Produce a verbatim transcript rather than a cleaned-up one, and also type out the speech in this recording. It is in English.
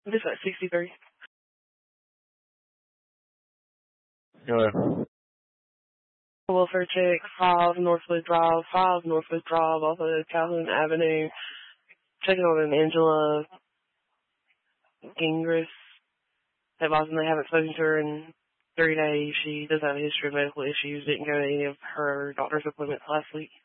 This at sixty-three. Go ahead. Welfare check, five Northwood Drive, five Northwood Drive off of Calhoun Avenue. Checking on an Angela Gingras. Advising they haven't spoken to her in three days. She does have a history of medical issues. Didn't go to any of her doctor's appointments last week.